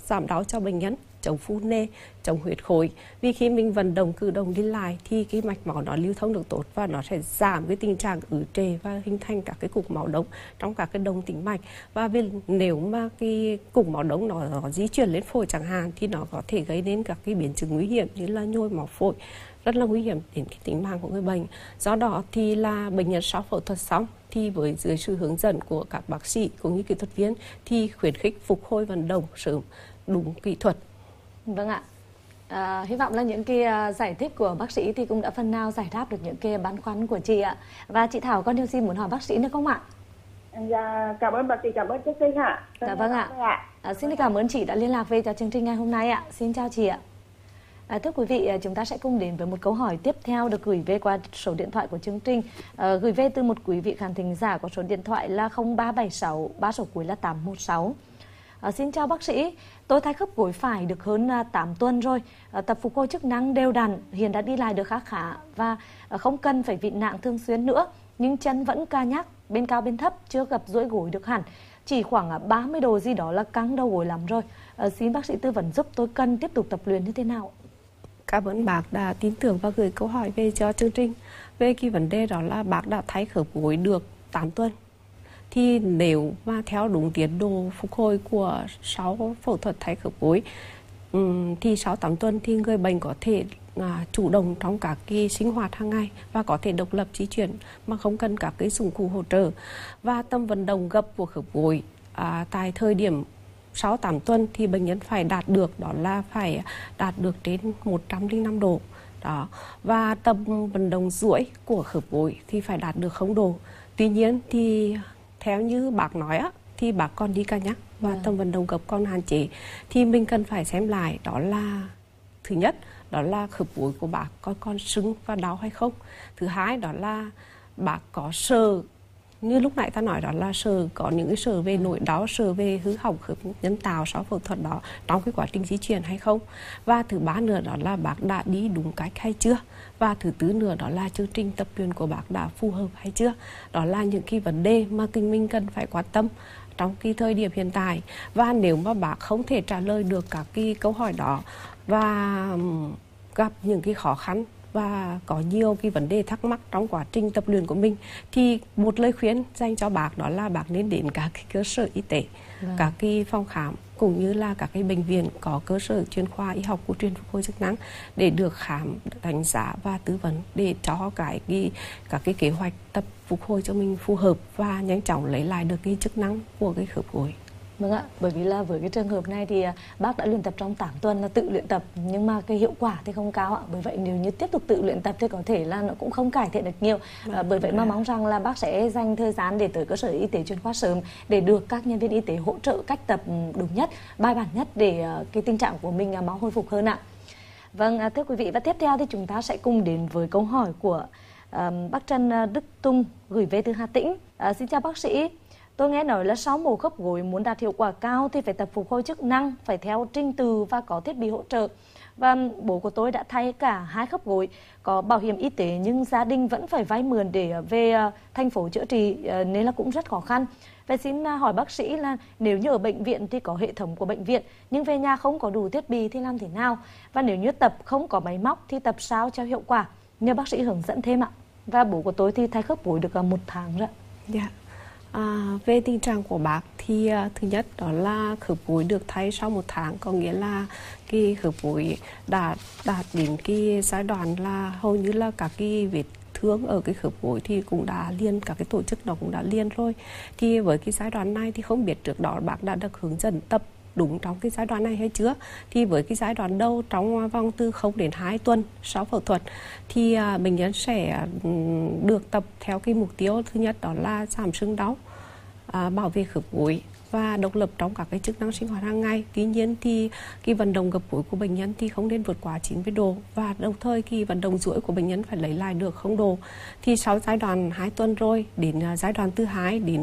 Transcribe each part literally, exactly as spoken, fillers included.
giảm đau cho bệnh nhân, chống phù nề, chống huyết khối. Vì khi mình vận động cử động đi lại thì cái mạch máu nó lưu thông được tốt và nó sẽ giảm cái tình trạng ứ trệ và hình thành các cái cục máu đông trong các cái động tĩnh mạch. Và vì nếu mà cái cục máu đông nó, nó di chuyển lên phổi chẳng hạn thì nó có thể gây nên các cái biến chứng nguy hiểm như là nhồi máu phổi, rất là nguy hiểm đến cái tính mạng của người bệnh. Do đó thì là bệnh nhân sau phẫu thuật xong thì với dưới sự hướng dẫn của các bác sĩ cũng như kỹ thuật viên thì khuyến khích phục hồi vận động sớm đúng kỹ thuật. Vâng ạ. À, hy vọng là những cái giải thích của bác sĩ thì cũng đã phần nào giải đáp được những cái băn khoăn của chị ạ. Và chị Thảo có điều gì muốn hỏi bác sĩ nữa không ạ? Dạ, cảm ơn bác sĩ, cảm ơn chương trình ạ. Dạ vâng ạ. À, xin cảm ơn chị đã liên lạc về cho chương trình ngày hôm nay ạ. Xin chào chị ạ. À, thưa quý vị, chúng ta sẽ cùng đến với một câu hỏi tiếp theo được gửi về qua số điện thoại của chương trình, à, gửi về từ một quý vị khán thính giả có số điện thoại là không ba bảy sáu, ba số cuối là tám một sáu. À, xin chào bác sĩ, tôi thay khớp gối phải được hơn tám tuần rồi, à, tập phục hồi chức năng đều đặn, hiện đã đi lại được khá khá và à, không cần phải vịn nặng thường xuyên nữa, nhưng chân vẫn ca nhắc, bên cao bên thấp, chưa gặp duỗi gối được hẳn, chỉ khoảng ba mươi độ gì đó là căng đầu gối lắm rồi. À, xin bác sĩ tư vấn giúp tôi cần tiếp tục tập luyện như thế nào? Cảm ơn bác đã tin tưởng và gửi câu hỏi về cho chương trình. Về cái vấn đề đó là bác đã thay khớp gối được tám tuần. Thì nếu mà theo đúng tiến độ phục hồi của sau phẫu thuật thay khớp gối um, thì sau tám tuần thì người bệnh có thể à, chủ động trong các cái sinh hoạt hàng ngày và có thể độc lập di chuyển mà không cần các cái dụng cụ hỗ trợ. Và tầm vận động gập của khớp gối à, tại thời điểm sau tám tuần thì bệnh nhân phải đạt được, đó là phải đạt được trên một trăm lẻ năm độ. Đó. Và tầm vận động duỗi của khớp gối thì phải đạt được không độ. Tuy nhiên thì theo như bác nói á, thì bác còn đi ca nhắc và tầm vận động gập còn hạn chế. Thì mình cần phải xem lại, đó là thứ nhất, đó là khớp gối của bác có còn sưng và đau hay không. Thứ hai, đó là bác có sờ, như lúc nãy ta nói, đó là sờ, có những cái sờ về nỗi đau, sờ về hư hỏng khớp nhân tạo sau phẫu thuật đó trong cái quá trình di chuyển hay không. Và thứ ba nữa đó là bác đã đi đúng cách hay chưa. Và thứ tư nữa đó là chương trình tập luyện của bác đã phù hợp hay chưa. Đó là những cái vấn đề mà kinh mình cần phải quan tâm trong cái thời điểm hiện tại. Và nếu mà bác không thể trả lời được các cái câu hỏi đó và gặp những cái khó khăn và có nhiều cái vấn đề thắc mắc trong quá trình tập luyện của mình thì một lời khuyên dành cho bác đó là bác nên đến các cái cơ sở y tế, vâng. các cái phòng khám cũng như là các cái bệnh viện có cơ sở chuyên khoa y học cổ truyền phục hồi chức năng để được khám, đánh giá và tư vấn để cho cái, cái các cái kế hoạch tập phục hồi cho mình phù hợp và nhanh chóng lấy lại được cái chức năng của cái khớp gối. Vâng ạ, bởi vì là với cái trường hợp này thì bác đã luyện tập trong tám tuần là tự luyện tập nhưng mà cái hiệu quả thì không cao ạ. Bởi vậy nếu như tiếp tục tự luyện tập thì có thể là nó cũng không cải thiện được nhiều. À, bởi vậy mà mong rằng là bác sẽ dành thời gian để tới cơ sở y tế chuyên khoa sớm để được các nhân viên y tế hỗ trợ cách tập đúng nhất, bài bản nhất để cái tình trạng của mình mau hồi phục hơn ạ. Vâng, thưa quý vị, và tiếp theo thì chúng ta sẽ cùng đến với câu hỏi của uh, bác Trần Đức Tung gửi về từ Hà Tĩnh. Uh, xin chào bác sĩ. Tôi nghe nói là sau mổ khớp gối muốn đạt hiệu quả cao thì phải tập phục hồi chức năng, phải theo trình tự và có thiết bị hỗ trợ. Và bố của tôi đã thay cả hai khớp gối, có bảo hiểm y tế nhưng gia đình vẫn phải vay mượn để về thành phố chữa trị nên là cũng rất khó khăn. Vậy xin hỏi bác sĩ là nếu như ở bệnh viện thì có hệ thống của bệnh viện nhưng về nhà không có đủ thiết bị thì làm thế nào? Và nếu như tập không có máy móc thì tập sao cho hiệu quả? Nhờ bác sĩ hướng dẫn thêm ạ. Và bố của tôi thì thay khớp gối được một tháng rồi ạ. Dạ. À, về tình trạng của bác thì uh, thứ nhất đó là khớp gối được thay sau một tháng, có nghĩa là cái khớp gối đã đạt đến cái giai đoạn là hầu như là các cái vết thương ở cái khớp gối thì cũng đã liên, các cái tổ chức nó cũng đã liên rồi. Thì với cái giai đoạn này thì không biết trước đó bác đã được hướng dẫn tập đúng trong cái giai đoạn này hay chưa. Thì với cái giai đoạn đầu trong vòng từ không đến hai tuần sau phẫu thuật thì à, bệnh nhân sẽ được tập theo cái mục tiêu thứ nhất đó là giảm sưng đau, à, bảo vệ khớp gối và độc lập trong các cái chức năng sinh hoạt hàng ngày. Tuy nhiên thì cái vận động gập gối của bệnh nhân thì không nên vượt quá chín mươi độ và đồng thời cái vận động duỗi của bệnh nhân phải lấy lại được không độ. Thì sau giai đoạn hai tuần rồi đến giai đoạn thứ hai đến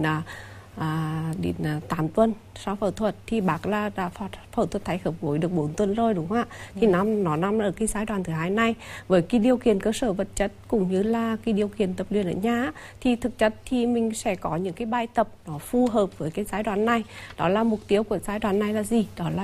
À, đến tám tuần sau phẫu thuật thì bác là đã phẫu thuật thay khớp gối được bốn tuần rồi đúng không ạ? Thì nó, nó nằm ở cái giai đoạn thứ hai này với cái điều kiện cơ sở vật chất cũng như là cái điều kiện tập luyện ở nhà thì thực chất thì mình sẽ có những cái bài tập nó phù hợp với cái giai đoạn này. Đó là mục tiêu của giai đoạn này là gì? Đó là